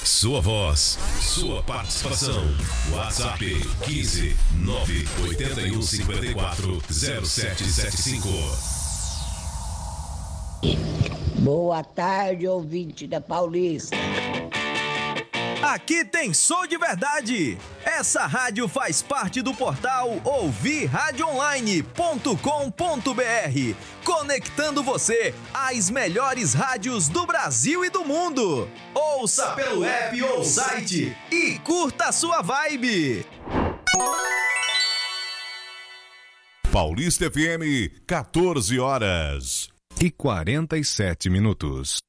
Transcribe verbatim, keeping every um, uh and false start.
Sua voz, sua participação. WhatsApp quinze nove oito um cinco quatro zero sete sete cinco. Boa tarde, ouvinte da Paulista. Aqui tem som de verdade. Essa rádio faz parte do portal ouvir rádio online ponto com ponto br, conectando você às melhores rádios do Brasil e do mundo. Ouça pelo app ou site e curta a sua vibe. Paulista F M, quatorze horas e quarenta e sete minutos.